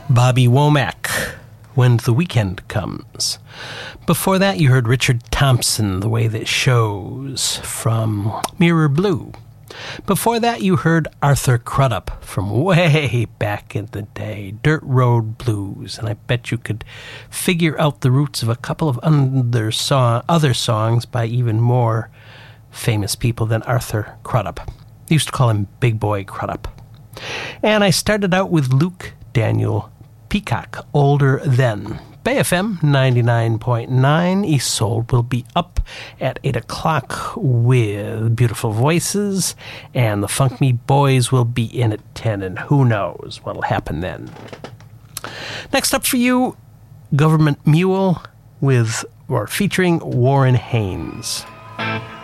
Bobby Womack, When the Weekend Comes. Before that, you heard Richard Thompson, The Way That Shows, from Mirror Blue. Before that, you heard Arthur Crudup from way back in the day, Dirt Road Blues, and I bet you could figure out the roots of a couple of other songs by even more famous people than Arthur Crudup. They used to call him Big Boy Crudup. And I started out with Luke Daniel Peacock, Older Then. Bay FM 99.9. Isolde will be up at 8 o'clock with Beautiful Voices, and the Funk Me Boys will be in at 10, and who knows what'll happen then. Next up for you, Government Mule featuring Warren Haynes.